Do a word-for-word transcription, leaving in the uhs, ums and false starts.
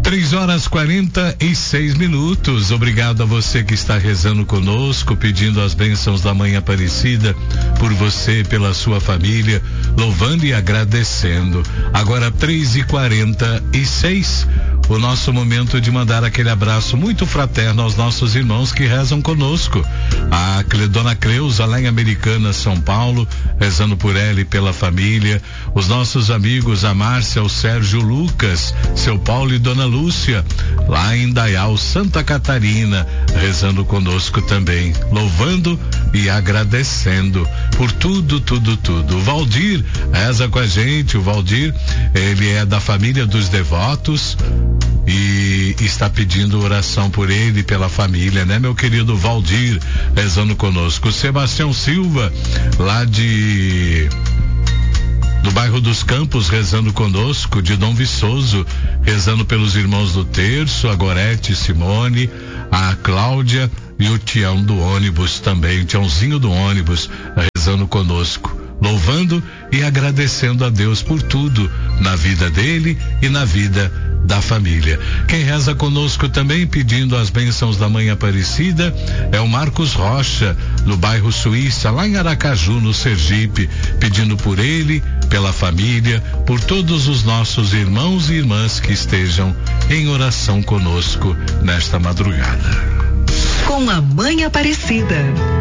Três horas quarenta e seis minutos. Obrigado a você que está rezando conosco, pedindo as bênçãos da Mãe Aparecida por você, pela sua família, louvando e agradecendo. Agora três e quarenta e seis. O nosso momento de mandar aquele abraço muito fraterno aos nossos irmãos que rezam conosco. A Dona Creuza, lá em Americana, São Paulo, rezando por ela e pela família. Os nossos amigos, a Márcia, o Sérgio, o Lucas, seu Paulo e Dona Lúcia, lá em Dayal, Santa Catarina, rezando conosco também, louvando e agradecendo por tudo, tudo, tudo. O Valdir reza com a gente. O Valdir, ele é da família dos devotos e está pedindo oração por ele e pela família, né, meu querido Valdir, rezando conosco. Sebastião Silva, lá de do bairro dos Campos, rezando conosco. De Dom Viçoso, rezando pelos irmãos do terço, a Gorete, Simone, a Cláudia e o Tião do ônibus também, o Tiãozinho do ônibus, rezando conosco, louvando e agradecendo a Deus por tudo na vida dele e na vida da família. Quem reza conosco também pedindo as bênçãos da Mãe Aparecida é o Marcos Rocha, do bairro Suíça, lá em Aracaju, no Sergipe, pedindo por ele, pela família, por todos os nossos irmãos e irmãs que estejam em oração conosco nesta madrugada. Com a Mãe Aparecida.